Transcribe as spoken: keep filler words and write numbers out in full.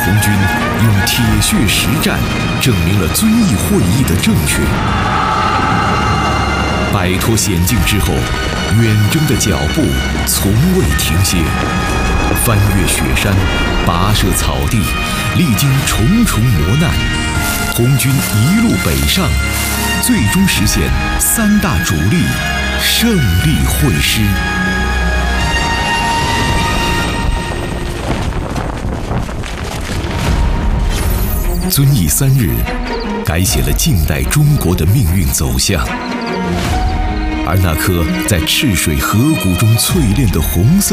红军用铁血实战证明了遵义会议的正确。摆脱险境之后，远征的脚步从未停歇，翻越雪山，跋涉草地，历经重重磨难，红军一路北上，最终实现三大主力胜利会师。遵义三日改写了近代中国的命运走向，而那颗在赤水河谷中淬炼的红色